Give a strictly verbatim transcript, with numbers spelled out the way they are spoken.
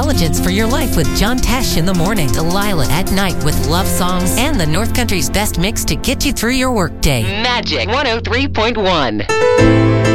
intelligence for your life with John Tesh in the morning, Delilah at night with love songs, and the North Country's best mix to get you through your workday. Magic one oh three point one.